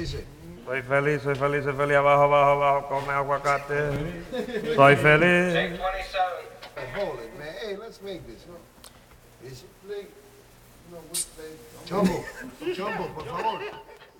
dice? Soy feliz, soy feliz, soy feliz. Abajo, abajo, abajo, come aguacate. Soy feliz. 627. Hold it, man. Hey, let's make this. No. Is it play? No, which play? Jumbo. Jumbo, por favor.